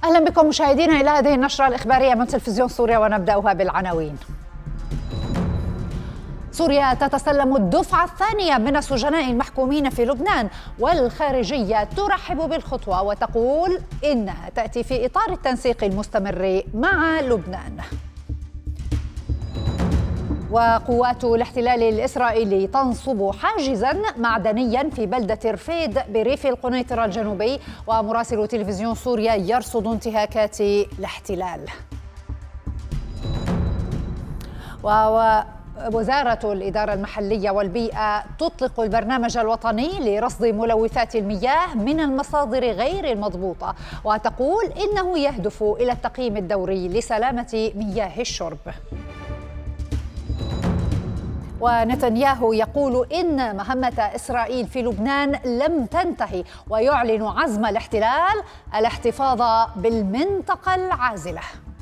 أهلا بكم مشاهدينا إلى هذه النشرة الإخبارية من تلفزيون سوريا، ونبدأها بالعناوين. سوريا تتسلم الدفعة الثانية من السجناء المحكومين في لبنان، والخارجية ترحب بالخطوة وتقول إنها تأتي في إطار التنسيق المستمر مع لبنان. وقوات الاحتلال الإسرائيلي تنصب حاجزا معدنيا في بلدة رفيد بريف القنيطرة الجنوبي، ومراسل تلفزيون سوريا يرصد انتهاكات الاحتلال. ووزارة الإدارة المحلية والبيئة تطلق البرنامج الوطني لرصد ملوثات المياه من المصادر غير المضبوطة، وتقول إنه يهدف إلى التقييم الدوري لسلامة مياه الشرب. ونتنياهو يقول إن مهمة إسرائيل في لبنان لم تنتهي، ويعلن عزم الاحتلال الاحتفاظ بالمنطقة العازلة.